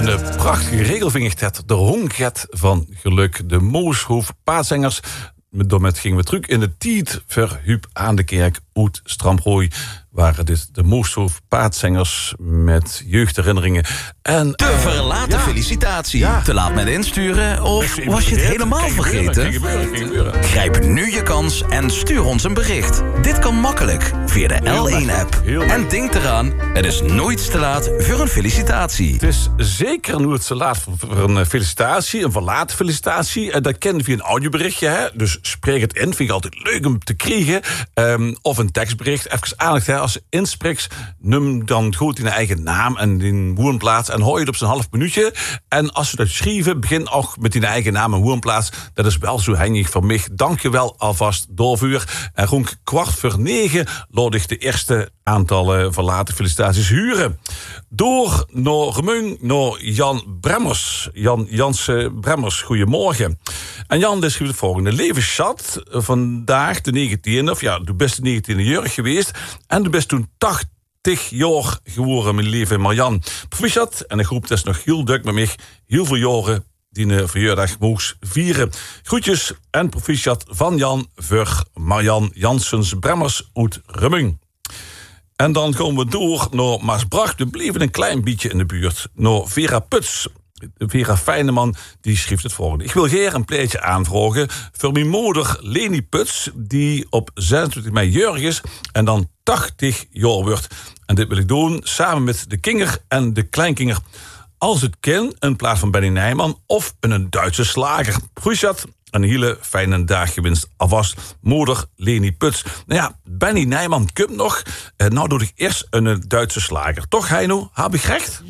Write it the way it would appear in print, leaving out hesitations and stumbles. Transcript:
Een prachtige regelvingertet, de honget van geluk. De Mooshoef paatzangers. Daarmee gingen we terug in de tijd voor Huub aan de Kerk uit Stramprooi. Waren dit de Mooshoef paatzangers met jeugdherinneringen. En de verlaten felicitatie. Ja. Te laat met insturen of was je het helemaal vergeten? Gebeuren. Grijp nu je kans en stuur ons een bericht. Dit kan makkelijk via de L1-app. En denk eraan, het is nooit te laat voor een felicitatie. Het is zeker nooit te laat voor een felicitatie, een verlaten felicitatie. Dat kennen we via een audioberichtje. Hè? Dus spreek het in, vind ik altijd leuk om te krijgen. Of een tekstbericht. Even aandacht, hè? Als je inspreekt, noem dan goed in eigen naam en in woonplaats en hoor je het op zijn half minuutje. En als je dat schrijven, begin ook met die eigen naam en woonplaats. Dat is wel zo handig voor mij. Dank je wel alvast, doorvuur. En rond 8:45 laat ik de eerste aantallen verlaten felicitaties huren. Door naar Remeung, naar Jan Bremmers. Janse Bremmers, goedemorgen. En Jan schreef het volgende. Levenschat, vandaag de 19e, of ja, de beste 19e jeugd geweest. En de best toen 80 jaar geworden, mijn lieve Marjan. Proficiat, en de groep is nog heel druk met mij. Heel veel jaren die een verjaardag moest vieren. Groetjes en proficiat van Jan voor Marjan Jansens Bremmers uit Remeung. En dan komen we door naar Maasbracht. We bleven een klein beetje in de buurt. Naar Vera Puts. Vera Fijneman, die schreef het volgende. Ik wil graag een pleitje aanvragen voor mijn moeder Leni Puts, die op 26 mei jarig is en dan 80 jaar wordt. En dit wil ik doen samen met de kinger en de kleinkinger. Als het kan, in plaats van Benny Nijman of een Duitse slager. Groetjat. Een hele fijne dag gewenst. Alvast moeder Leni Puts. Nou ja, Benny Nijman komt nog. Nou doe ik eerst een Duitse slager. Toch, Heino? Heb ik recht?